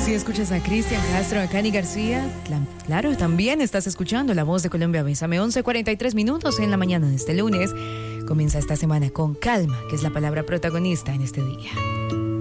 Si escuchas a Cristian Castro, a Cani García, claro, también estás escuchando La Voz de Colombia. Bésame, 11:43 minutos en la mañana de este lunes. Comienza esta semana con calma, que es la palabra protagonista en este día.